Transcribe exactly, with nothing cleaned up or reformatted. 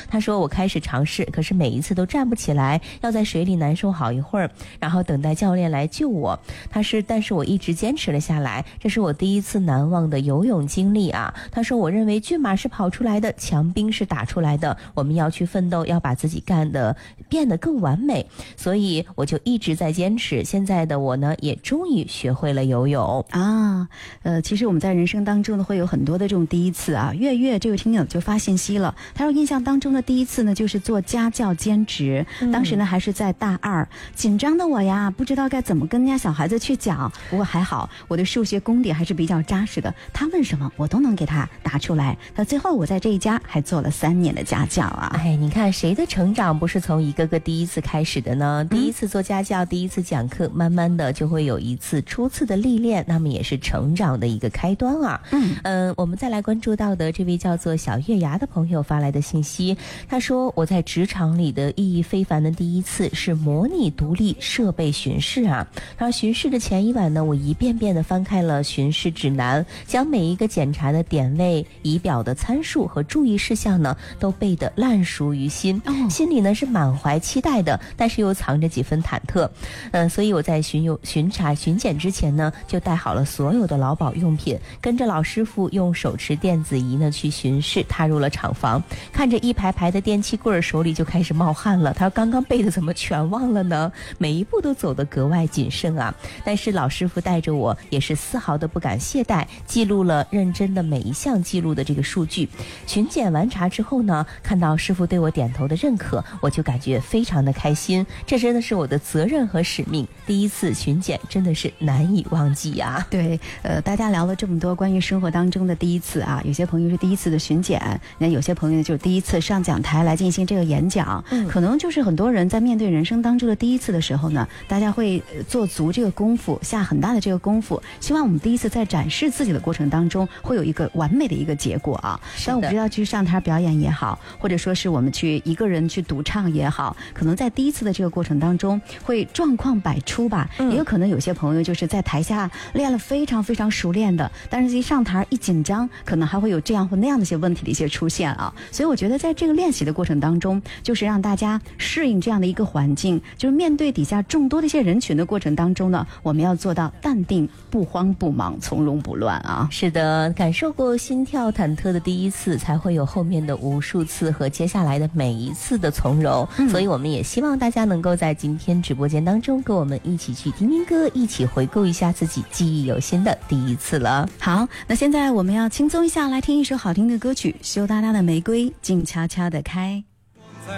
他说我开始尝试，可是每一次都站不起来，要在水里难受好一会儿，然后等待教练来救我。他是但是我一直坚持了下来，这是我第一次难忘的游泳经历啊。他说我认为骏马是跑出来的，强兵是打出来的，我们要去奋斗，要把自己干得变得更完美，所以我就一直在坚持。现在的我呢，也终于学会了游泳啊。呃，其实我们在人生当中呢，会有很多的这种第一次啊。月月这位听友就发信息了，他说印象当中的第一次呢，就是做家教兼职，当时呢还是在大二，紧张的我呀，不知道该怎么跟人家小孩子去讲，不过还好，我的数学功底还是比较扎实的，他问什么我都能给他答出来。那最后我在这一家还做了三年的家教啊。 哎，你看谁的成长不是从一个个第一次开始的呢？第一次做家教，第一次讲课，慢慢的就会有一次初次的历练，那么也是成长的一个开端啊。嗯嗯、呃，我们再来关注到的这位叫做小月牙的朋友发来的信息，他说我在职场里的意义非凡的第一次是模拟独立设备巡视啊。他说巡视的前一晚呢，我一遍遍的翻开了巡视指南，将每一个检查的点位、仪表的参数和注意事项呢都背得烂熟于心，哦、心里呢是满怀期待的，但是又藏着几分忐忑。嗯、呃，所以我在巡游巡查巡检之前呢，就带好了所有的劳保用品，跟着老师傅用手持电子仪呢去巡视，踏入了厂房，看着一排排的电气棍，手里就开始冒汗了。他说刚刚背的怎么全忘了呢？每一步都走得格外谨慎啊。但是老师傅带着我也是丝毫的不敢懈怠，记录了认真的每一项记录的这个数据。巡检完查之后呢，看到师傅对我点头的认可，我就感觉非常的开心，这真的是我的责任和使命。第一次巡检真的是难以忘记啊。 对，呃，大家聊了这么多关于生活当中的第一次啊，有些朋友是第一次的巡检，那有些朋友就是第一次上讲台来进行这个演讲，嗯，可能就是很多人在面对人生当中的第一次的时候呢，大家会做足这个功夫，下很大的这个功夫，希望我们第一次在展示自己的过程当中会有一个完美的一个结果啊。但我不知道去上台表演也好，或者说是我们去一个人去独唱也好，可能在第一次的这个过程当中会状况百出吧，嗯、也有可能有些朋友就是在台下练了非常非常熟练的，但是一上台一紧张，可能还会有这样或那样的一些问题的一些出现啊。所以我觉得在这个练习的过程当中，就是让大家适应这样的一个环境，就是面对底下众多的一些人群的过程当中呢，我们要做到淡定、不慌不忙、从容不乱啊。 是的，感受过心跳忐忑的第一次，才会有后面的无数次和接下来的每一次的从容。嗯、所以我们也希望大家能够在今天直播间当中跟我们一起去听听歌，一起回顾一下自己记忆犹新的第一次了。 好，那现在我们要轻松一下，来听一首好听的歌曲，羞答答的玫瑰静悄悄地开。